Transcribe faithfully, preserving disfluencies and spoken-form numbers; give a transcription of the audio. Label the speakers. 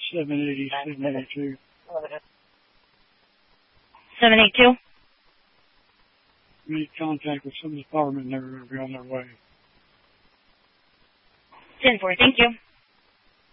Speaker 1: seven eighty, seven eighty-two.
Speaker 2: seven eight two?
Speaker 1: Make contact with some of the firemen that are going to be on their way.
Speaker 2: ten four, thank you.